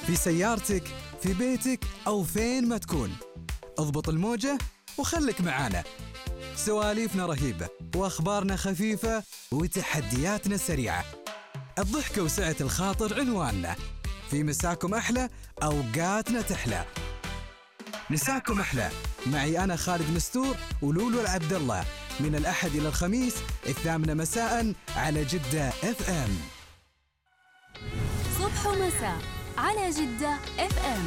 في سيارتك، في بيتك أو فين ما تكون. اضبط الموجة وخلك معانا. سواليفنا رهيبة وأخبارنا خفيفة وتحدياتنا سريعة. الضحكة وسعة الخاطر عنواننا. في مساكم أحلى، أوقاتنا تحلى. مساكم أحلى معي أنا خالد مستور ولولو العبد الله، من الأحد إلى الخميس 8 مساء على جدة FM. صبح ومساء على جدة FM.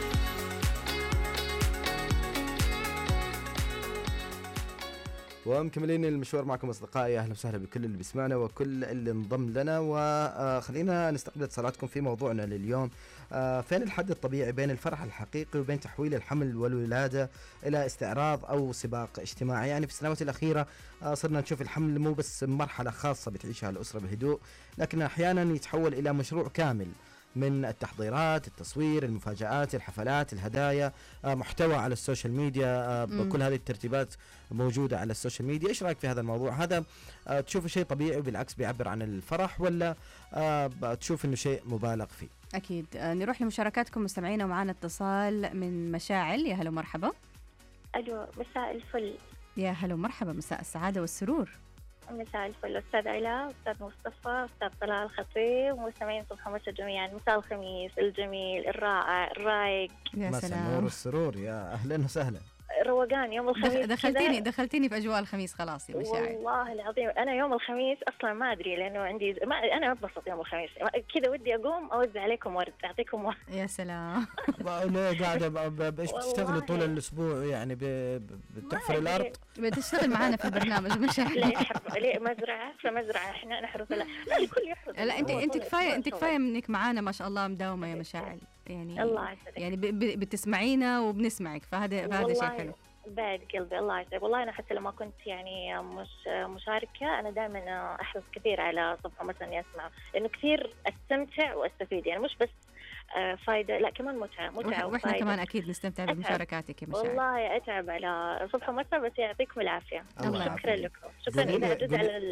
ومكملين المشوار معكم أصدقائي. أهلا وسهلا بكل اللي بيسمعنا وكل اللي انضم لنا، وخلينا نستقبل اتصالاتكم في موضوعنا لليوم. فين الحد الطبيعي بين الفرح الحقيقي وبين تحويل الحمل والولادة إلى استعراض أو سباق اجتماعي؟ يعني في السنوات الأخيرة صرنا نشوف الحمل مو بس مرحلة خاصة بتعيشها الأسرة بهدوء، لكن أحيانا يتحول إلى مشروع كامل من التحضيرات، التصوير، المفاجآت، الحفلات، الهدايا، محتوى على السوشيال ميديا. بكل هذه الترتيبات موجودة على السوشيال ميديا. إيش رأيك في هذا الموضوع؟ هذا تشوفه شيء طبيعي وبالعكس بيعبر عن الفرح، ولا تشوف إنه شيء مبالغ فيه؟ أكيد. نروح لمشاركاتكم مستمعينا، ومعنا اتصال من مشاعل. يا هلا مرحبا. ألو، مساء الفل. يا هلا مرحبا، مساء السعادة والسرور. مساء الفل أستاذ علا، أستاذ مصطفى، أستاذ طلال الخطيب، ومستمعين صبح ومساء جميعا. مساء الخميس الجميل الرائع الرايق. يا مساء سلام، النور والسرور، يا أهلا وسهلا. روقان يوم الخميس. دخلتيني في أجواء الخميس خلاص يا مشاعل. والله العظيم أنا يوم الخميش أصلا ما أدري، لأنه عندي أنا أتبسط يوم الخميس كذا، ودي أقوم أوزع عليكم ورد، أعطيكم ورد. يا سلام. ليه قاعدة بإيش بتشتغلي طول الأسبوع؟ يعني بتحفر الأرض؟ بتشتغل معنا في البرنامج مشاعل. ليه مزرعة؟ فمزرعة إحنا نحرث. لا الكل يحرث. لا أنت كفاية إنك معانا ما شاء الله مداومة يا مشاعل. يعني الله يسعدك. يعني بتسمعينا وبنسمعك، فهذا شيء حلو. بعد قلبي الله يسعدك. والله أنا حتى لما كنت يعني مش مشاركة، أنا دائما أحرص كثير على صبح مثلا إني أسمع، لأنه كثير أستمتع وأستفيد، يعني مش بس فايدة، لا كمان متعة وإحنا كمان أكيد نستمتع بمشاركاتك يا مشاعر. والله أتعب على صبح ومساء، بس يعطيكم العافية. شكرا لكم، شكرا إذا عدت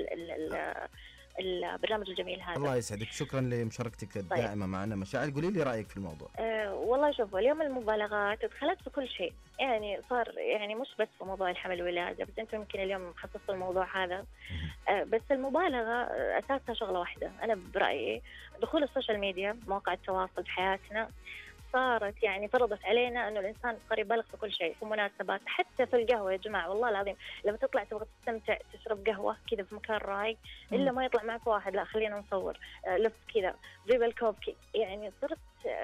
على البرنامج الجميل هذا. الله يسعدك، شكرا لمشاركتك الدائمة معنا مشاعل. قولي لي رأيك في الموضوع. والله شوفوا، اليوم المبالغات دخلت في كل شيء، يعني صار يعني مش بس في موضوع الحمل والولادة، بس أنتم يمكن اليوم خصصتوا الموضوع هذا. بس المبالغة أساسها شغلة واحدة أنا برأيي، دخول السوشيال ميديا، مواقع التواصل بحياتنا، صارت يعني فرضت علينا أنه الإنسان صار يبالغ في كل شيء، في مناسبات، حتى في القهوة يا جماعة. والله العظيم لما تطلع تبغى تستمتع تشرب قهوة كذا في مكان رايق، إلا ما يطلع معك واحد، لا خلينا نصور، لف كذا جيب الكوب يعني صرت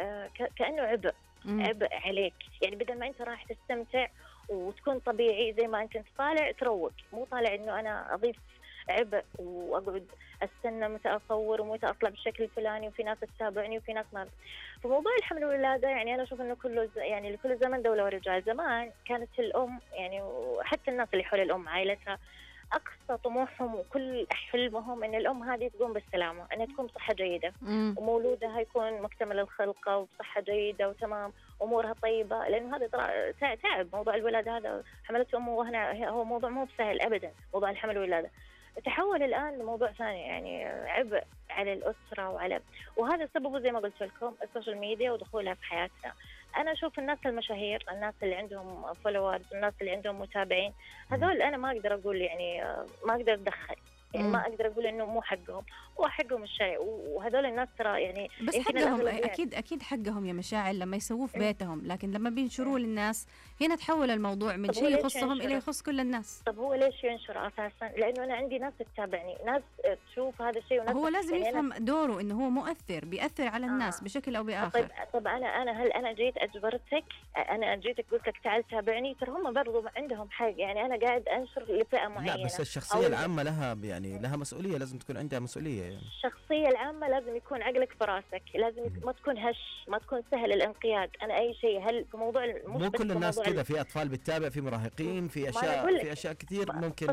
كأنه عبء عليك. يعني بدل ما أنت رايح تستمتع وتكون طبيعي زي ما أنت طالع تروق، مو طالع إنه أنا أضيف عبء وأقعد أستنى متى أصور ومتى أطلع بالشكل الفلاني، وفي ناس تتابعني وفي ناس ما. في موضوع الحمل والولادة يعني أنا أشوف إنه يعني لكل زمن دولة ورجال. زمان كانت الأم يعني، وحتى الناس اللي حول الأم عائلتها، أقصى طموحهم وكل حلمهم إن الأم هذه تقوم بالسلامة، أنها تكون بصحة جيدة، ومولودها يكون مكتمل الخلقة وبصحة جيدة وتمام أمورها طيبة، لأنه هذا تعب. موضوع الولادة هذا حملته أمه وهنا، هو موضوع مو بسهل أبدا. موضوع الحمل والولادة تحول الآن لموضوع ثاني، يعني عبء على الأسرة وهذا سببه زي ما قلت لكم السوشيال ميديا ودخولها في حياتنا. أنا أشوف الناس المشاهير، الناس اللي عندهم فولورز، الناس اللي عندهم متابعين، هذول أنا ما أقدر أقول يعني ما أقدر أتدخل، يعني ما أقدر أقول إنه مو حقهم، هو حقهم الشيء. وهذول الناس ترى يعني بس حقهم، أكيد حقهم يا مشاعل لما يسووه في بيتهم، لكن لما بينشروه للناس هنا تحول الموضوع من شيء يخصهم إلى يخص كل الناس. طب هو ليش ينشر أساسا؟ لأنه أنا عندي ناس تتابعني، ناس تشوف هذا الشيء، وناس هو لازم يعني يفهم دوره إنه هو مؤثر، بيأثر على الناس بشكل أو بآخر. طب أنا هل أنا جيت أجبرتك؟ أنا جيتك قلت لك تعال تابعني؟ ترى هم برضو عندهم حق، يعني أنا قاعد أنشر لفئة معينة. لا بس الشخصية العامة لها يعني لها مسؤولية، لازم تكون عندها مسؤولية. يعني الشخصية العامة لازم يكون عقلك في راسك، لازم ما تكون هش، ما تكون سهل الانقياد. أنا أي شيء هل في موضوع مو كل الناس كذا، في أطفال بتتابع، في مراهقين، في أشياء كثير ممكن.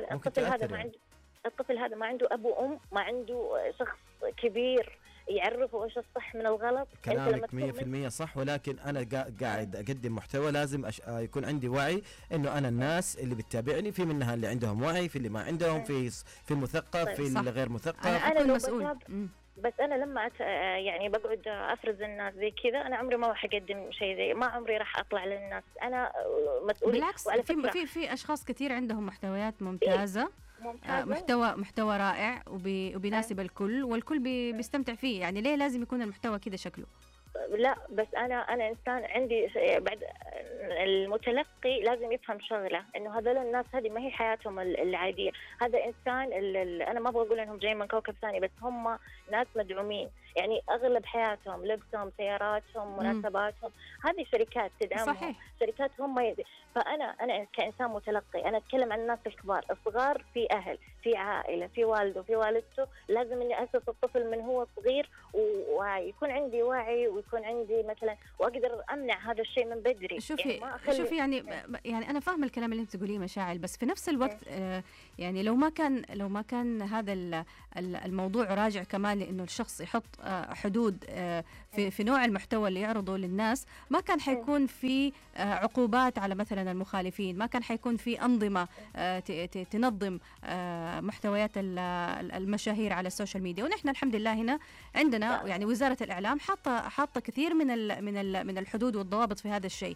الطفل هذا ما عنده أبو وأم، ما عنده شخص كبير يعرفوا ايش الصح من الغلط. كلامك 100% صح، ولكن انا قاعد اقدم محتوى، لازم يكون عندي وعي انه انا الناس اللي بتتابعني في منها اللي عندهم وعي، في اللي ما عندهم، في المثقف، في اللي غير مثقف. انا لو مسؤول بس انا لما يعني بقعد افرز الناس زي كذا، انا عمري ما راح اقدم شيء زي، ما عمري راح اطلع للناس، انا مسؤولة. بالعكس، في اشخاص كثير عندهم محتويات ممتازه، ممتازة. محتوى رائع وبيناسب الكل، والكل بيستمتع فيه. يعني ليه لازم يكون المحتوى كذا شكله؟ لا بس انا انسان عندي بعد المتلقي لازم يفهم شغله، انه هذول الناس هذه ما هي حياتهم العاديه، هذا انسان انا ما ابغى اقول انهم جايين من كوكب ثاني، بس هم ناس مدعومين، يعني اغلب حياتهم لبسهم، سياراتهم، مناسباتهم، هذه شركات تدعمهم. صحيح. شركات هم فانا كانسان متلقي انا اتكلم عن الناس الكبار الصغار، في اهل، في عائله، في والده، في والدته، لازم اني اسس الطفل من هو صغير ويكون عندي وعي ويكون عندي مثلا واقدر امنع هذا الشيء من بدري. شوفي يعني انا فاهمه الكلام اللي انت تقوليه مشاعل، بس في نفس الوقت يعني لو ما كان هذا الموضوع راجع كمان لانه الشخص يحط حدود في نوع المحتوى اللي يعرضه للناس، ما كان حيكون في عقوبات على مثلا المخالفين، ما كان حيكون في أنظمة تنظم محتويات المشاهير على السوشيال ميديا. ونحن الحمد لله هنا عندنا يعني وزارة الإعلام حاطة كثير من الحدود والضوابط في هذا الشيء.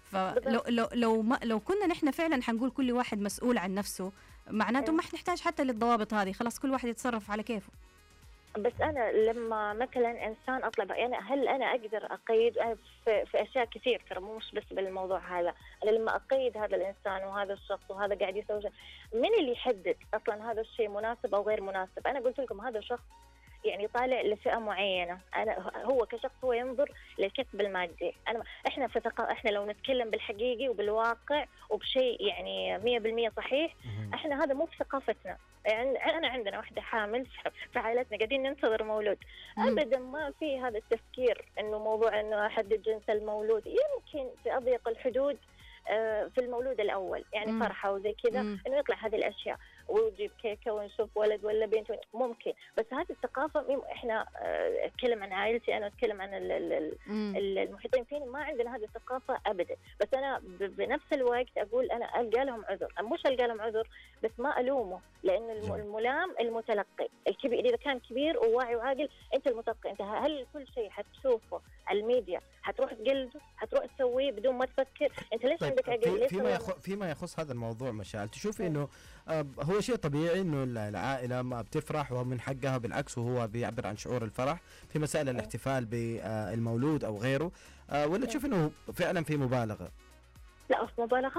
فلو كنا نحن فعلا حنقول كل واحد مسؤول عن نفسه، معناته ما حنحتاج حتى للضوابط هذه، خلاص كل واحد يتصرف على كيفه. بس أنا لما مثلا إنسان أطلع يعني هل أنا أقدر أقيد في أشياء كثير، ترى مش بس بالموضوع هذا، أنا لما أقيد هذا الإنسان وهذا الشخص وهذا قاعد يسوي شيء، من اللي يحدد أصلا هذا الشيء مناسب أو غير مناسب؟ أنا قلت لكم هذا شخص يعني طالع لفئة معينة، هو كشخص هو ينظر للكسب المادي. احنا لو نتكلم بالحقيقي وبالواقع وبشيء يعني 100% صحيح، احنا هذا مو في ثقافتنا. يعني أنا عندنا واحدة حامل في عائلتنا قاعدين ننتظر مولود، أبدا ما في هذا التفكير إنه موضوع إنه أحدد جنس المولود، يمكن في أضيق الحدود في المولود الأول يعني فرحة وزي كذا إنه يطلع هذه الأشياء ويجيب كيكة ونشوف ولد ولا بنت ممكن. بس هذه الثقافة إحنا أتكلم عن عائلتي، أنا أتكلم عن المحيطين فيني، ما عندنا هذه الثقافة أبدا. بس أنا بنفس الوقت أقول أنا ألقى لهم عذر، مش ألقى لهم عذر بس ما ألومه، لأن الملام المتلقي الكبير. إذا كان كبير وواعي وعاقل، أنت المتلقي، أنت هل كل شيء حتشوفه على الميديا حتروح تقلده، حتروح تسويه بدون ما تفكر؟ أنت ليش عندك عقل؟ فيما يخص هذا الموضوع مشاعل، تشوفي إنه هو شيء طبيعي إنه العائلة ما بتفرح ومن حقها، بالعكس وهو بيعبر عن شعور الفرح في مسائل الاحتفال بالمولود أو غيره، ولا تشوف إنه فعلا في مبالغة؟ لا،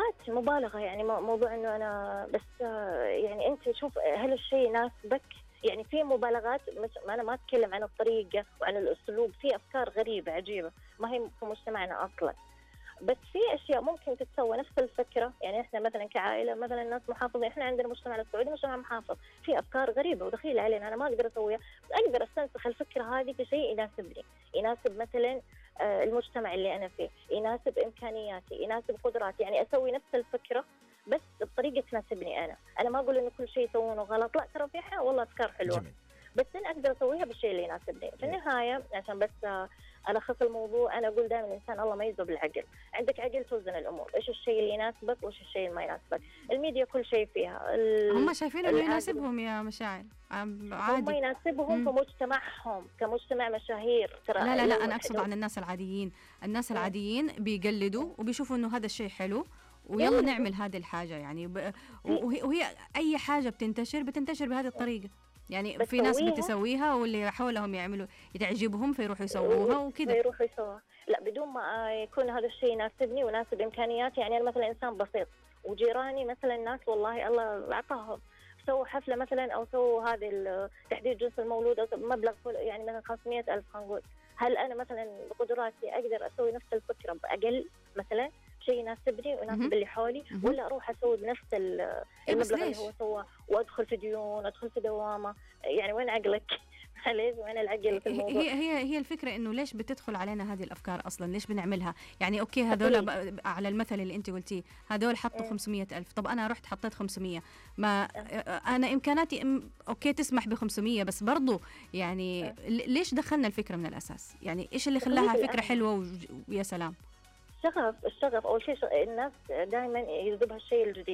مبالغة يعني موضوع إنه أنا بس يعني أنت شوف هل الشيء يناسبك؟ يعني في مبالغات، أنا ما أتكلم عن الطريقة وعن الأسلوب، في أفكار غريبة عجيبة ما هي في مجتمعنا أصلا، بس في أشياء ممكن تتسوى نفس الفكرة. يعني إحنا مثلا كعائلة، مثلا الناس محافظين، إحنا عندنا مجتمعنا السعودي مجتمع محافظ، في أفكار غريبة ودخيلة علينا، أنا ما أقدر أسويها، بس أقدر أستنسخ الفكرة هذه في شيء يناسبني، يناسب مثلا المجتمع اللي أنا فيه، يناسب إمكانياتي، يناسب قدراتي، يعني أسوي نفس الفكرة بس بطريقة تناسبني أنا ما أقول إنه كل شيء يسوونه غلط، لا ترى في والله أفكار حلوة جميل. بس أنا أقدر أسويها بالشيء اللي يناسبني. في النهاية عشان بس ألخص الموضوع، أنا أقول دائما الإنسان الله ميزه بالعقل، عندك عقل توزن الأمور، إيش الشيء اللي يناسبك وإيش الشيء اللي ما يناسبك. الميديا كل شيء فيها هم شايفين إنه يناسبهم يا مشاعل، عادي هم يناسبهم في مجتمعهم كمجتمع مشاهير. ترى لا أنا أقصد عن الناس العاديين. الناس العاديين بيقلدوا وبيشوفوا إنه هذا الشيء حلو ويلا نعمل هذه الحاجة يعني وهي أي حاجة بتنتشر بهذه الطريقة. يعني في ناس بتسويها واللي حولهم يعملوا تعجبهم فيروحوا يسووها وكذا، فيروحوا يسووها لا بدون ما يكون هذا الشيء يناسبني ويناسب إمكانياتي. يعني أنا مثلا إنسان بسيط وجيراني مثلا ناس والله الله أعطاهم سووا حفلة مثلا أو سووا هذه تحديد جنس المولود أو مبلغ يعني مثلا 500,000 خلينا نقول، هل أنا مثلا بقدراتي أقدر أسوي نفس الفكرة بأقل مثلا شيء يناسبني ويناسب اللي حولي، ولا أروح أسوي بنفس المبلغ اللي هو سواه وأدخل في ديون وأدخل في دوامة؟ يعني وين عقلك؟ ليش وين العقل في الموضوع؟ هي الفكرة إنه ليش بتدخل علينا هذه الأفكار أصلا؟ ليش بنعملها؟ يعني أوكي هذول على المثل اللي أنت قلتيه، هذول حطوا 500,000، طب أنا رحت حطيت 500، ما أنا إمكاناتي أوكي تسمح ب500، بس برضو يعني ليش دخلنا الفكرة من الأساس؟ يعني إيش اللي خلاها فكرة حلوة ويا سلام؟ الشغف أول شيء. الناس دائما يجذبها الشيء الجديد،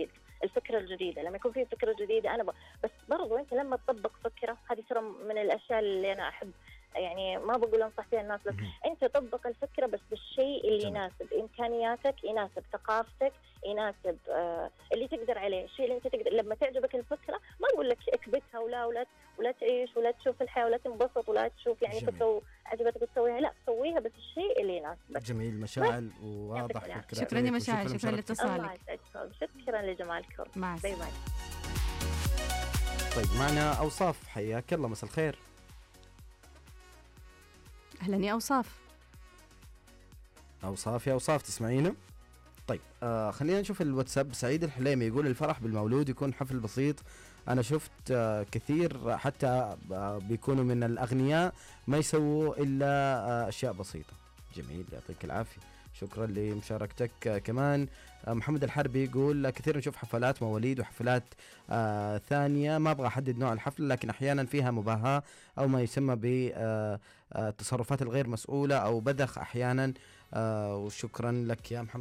الفكرة الجديدة. لما يكون في فكرة جديدة أنا بس برضو أنت لما تطبق فكرة، هذه ترى من الأشياء اللي أنا أحب، يعني ما بقول أنصح فيها الناس، بس أنت طبق الفكرة بس بالشيء اللي يناسب إمكانياتك، يناسب ثقافتك، يناسب اللي تقدر عليه، الشيء اللي أنت تقدر. لما تعجبك الفكرة ما أقول لك اكبتها ولا تعيش ولا تشوف الحياة ولا تنبسط ولا تشوف يعني فكرة عجبتك تسويها، لا سويها بس الشيء اللي يناسبك. جميل مشاعل وواضح فكرة. شكرا يا مشاعل، شكرا لاتصالك. شكرا لجمالكم. مع باي باي. طيب معنا أوصاف، حياك الله، مساء الخير. أهلا يا أوصاف. أوصاف يا أوصاف تسمعينا؟ طيب خلينا نشوف الواتساب. سعيد الحليمي يقول الفرح بالمولود يكون حفل بسيط. أنا شفت كثير حتى بيكونوا من الأغنياء ما يسووا إلا أشياء بسيطة. جميل، يعطيك العافية، شكرا لمشاركتك. كمان محمد الحربي يقول كثير نشوف حفلات مواليد وحفلات ثانية، ما أبغى أحدد نوع الحفل، لكن أحيانا فيها مباهاة أو ما يسمى بالتصرفات الغير مسؤولة أو بذخ أحيانا. وشكرا لك يا محمد.